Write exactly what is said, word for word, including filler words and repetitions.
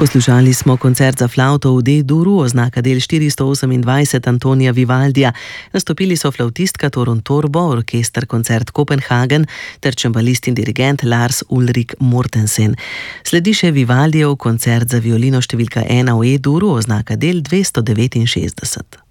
Poslušali smo koncert za flavto v D-duru, oznaka del štiristo osemindvajset Antonija Vivaldija. Nastopili so flavtistka Torun Torbo, orkester Koncert Kopenhagen ter čembalist in dirigent Lars Ulrik Mortensen. Sledi še Vivaldijev koncert za violino številka ena v E-duru, oznaka del dvesto devetinšestdeset.